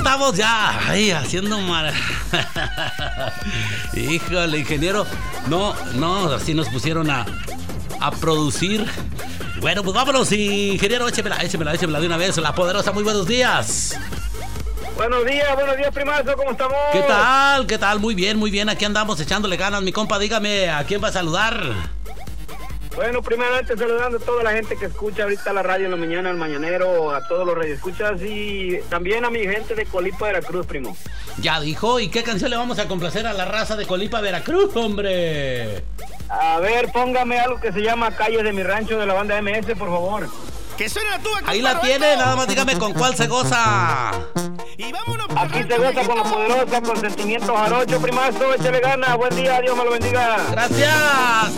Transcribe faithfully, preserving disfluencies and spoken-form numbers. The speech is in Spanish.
andamos ya, ay, haciendo mal. Híjole, ingeniero. No, no, así nos pusieron a, a producir. Bueno, pues vámonos, ingeniero, échemela, échemela, échemela de una vez. La Poderosa, muy buenos días. Buenos días, buenos días, primazo, ¿cómo estamos? ¿Qué tal? ¿Qué tal? Muy bien, muy bien, aquí andamos echándole ganas, mi compa, dígame, ¿a quién va a saludar? Bueno, primeramente saludando a toda la gente que escucha ahorita la radio en la mañana, el mañanero, a todos los radioescuchas y también a mi gente de Colipa, Veracruz, primo. Ya dijo, ¿y qué canción le vamos a complacer a la raza de Colipa, Veracruz, hombre? A ver, póngame algo que se llama Calles de mi Rancho de la banda M S, por favor. Que suena tú aquí. Ahí la tiene, nada más dígame con cuál se goza. Y vámonos. Aquí se goza con la Poderosa, con sentimiento jarocho, primazo, échale gana, buen día, Dios me lo bendiga. Gracias.